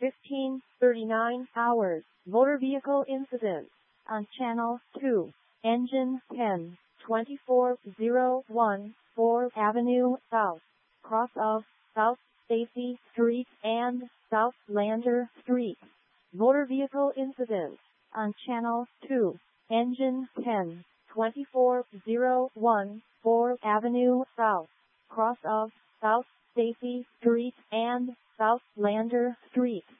15:39 hours. Motor vehicle incident on Channel 2. Engine 10, 24014 Avenue South, cross of South Stacy Street and South Lander Street. Motor vehicle incident on Channel 2. Engine 10, 24014 Avenue South, cross of South Stacy Street and South Lander Street.